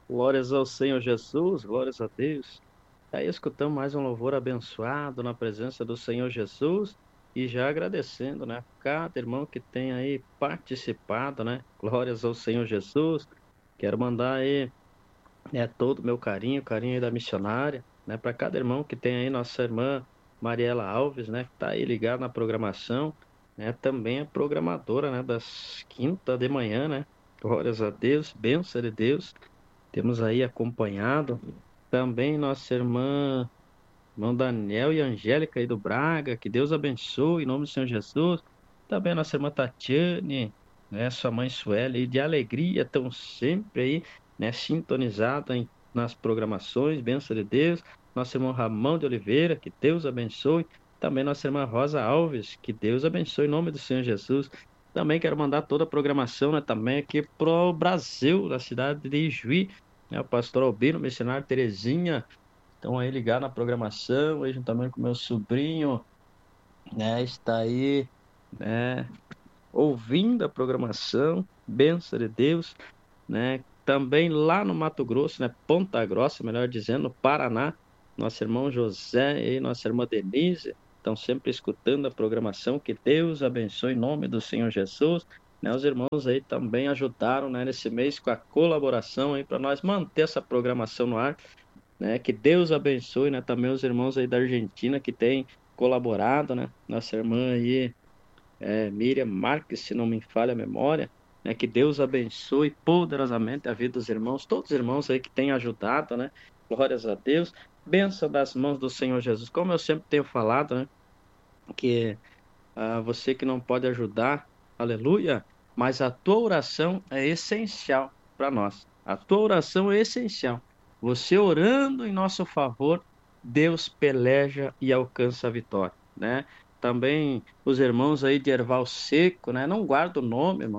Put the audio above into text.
Glórias ao Senhor Jesus, glórias a Deus. Aí escutamos mais um louvor abençoado na presença do Senhor Jesus e já agradecendo, né? Cada irmão que tem aí participado, né? Glórias ao Senhor Jesus. Quero mandar aí, todo o meu carinho, carinho aí da missionária, né? Para cada irmão que tem aí, nossa irmã Mariela Alves, né? Que tá aí ligada na programação, né? Também é programadora, né? Das quinta de manhã, né? Glórias a Deus, bênção de Deus. Temos aí acompanhado também nossa irmão Daniel e Angélica aí do Braga, que Deus abençoe em nome do Senhor Jesus. Também nossa irmã Tatiane, né, sua mãe Sueli, de alegria, estão sempre aí, né, sintonizada nas programações, bênção de Deus. Nosso irmão Ramão de Oliveira, que Deus abençoe. Também nossa irmã Rosa Alves, que Deus abençoe em nome do Senhor Jesus. Também quero mandar toda a programação, né, também aqui pro Brasil, da cidade de Juí, né, o pastor Albino, missionário Terezinha, estão aí ligados na programação, aí juntamente com meu sobrinho, né, está aí, né, ouvindo a programação, bênção de Deus, né, também lá no Mato Grosso, né, Ponta Grossa, melhor dizendo, no Paraná, nosso irmão José e nossa irmã Denise estão sempre escutando a programação, que Deus abençoe em nome do Senhor Jesus, né, os irmãos aí também ajudaram, né, nesse mês com a colaboração aí para nós manter essa programação no ar, né? Que Deus abençoe, né? Também os irmãos aí da Argentina que têm colaborado, né? Nossa irmã aí, Miriam Marques, se não me falha a memória, né? Que Deus abençoe poderosamente a vida dos irmãos, todos os irmãos aí que têm ajudado, né? Glórias a Deus. Bênção das mãos do Senhor Jesus. Como eu sempre tenho falado, né? Que você que não pode ajudar, aleluia, mas a tua oração é essencial para nós. A tua oração é essencial. Você orando em nosso favor, Deus peleja e alcança a vitória, né? Também os irmãos aí de Erval Seco, né? Não guardo o nome, irmão.